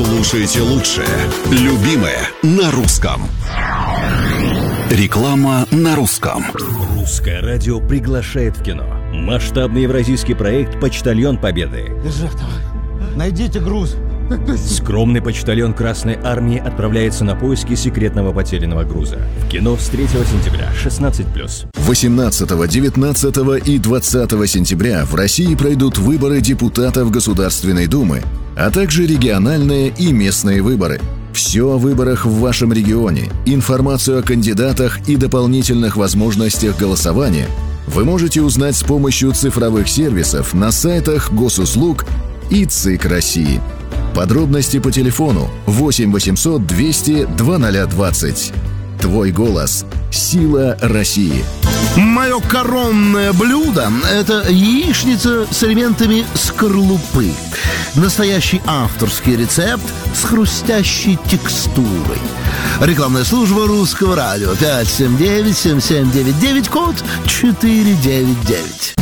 Слушайте лучшее. Любимое на русском. Реклама на русском. Русское радио приглашает в кино. Масштабный евразийский проект «Почтальон Победы». Жертва, найдите груз. Скромный почтальон Красной Армии отправляется на поиски секретного потерянного груза. В кино с 3 сентября, 16+. 18, 19 и 20 сентября в России пройдут выборы депутатов Государственной Думы, а также региональные и местные выборы. Все о выборах в вашем регионе, информацию о кандидатах и дополнительных возможностях голосования вы можете узнать с помощью цифровых сервисов на сайтах Госуслуг и ЦИК России. Подробности по телефону 8 800 200 2020. Твой голос. Сила России. Мое коронное блюдо – это яичница с элементами скорлупы. Настоящий авторский рецепт с хрустящей текстурой. Рекламная служба Русского радио. 579-7799, код 499.